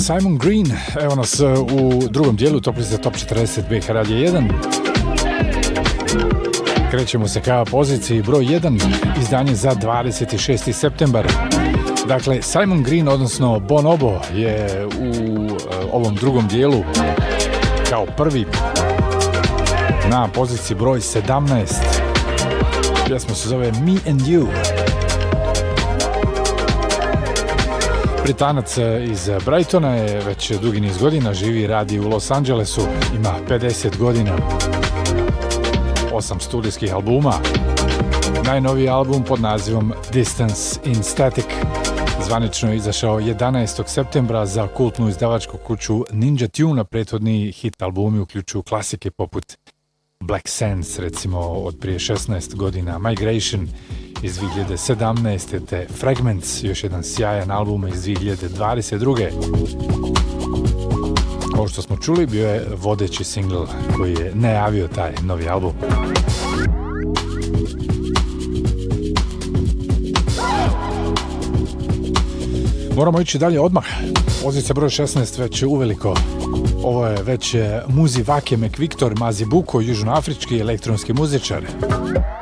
Simon Green, evo nas u drugom dijelu Top liste Top 40 BH Radija 1. Krećemo se ka poziciji broj 1, izdanje za 26. septembar. Dakle, Simon Green, odnosno Bonobo, je u ovom drugom dijelu kao prvi na poziciji broj 17. Pjesma se zove Me and You. Britanac iz Brightona je već dugi niz godina, živi i radi u Los Angelesu, ima 50 godina, 8 studijskih albuma. Najnoviji album pod nazivom Distance in Static zvanično je izašao 11. septembra za kultnu izdavačku kuću Ninja Tune, a prethodni hit albumi uključuju klasike poput Black Sands, recimo od prije 16 godina, Migration iz 2017. te Fragments, još jedan sjajan album iz 2022. Ovo što smo čuli bio je vodeći singl koji je najavio taj novi album. Moramo ići dalje odmah. Pozicija broj 16 već uveliko. Ovo je već Muzi Vake McVictor Mazibuko, južnoafrički elektronski muzičar.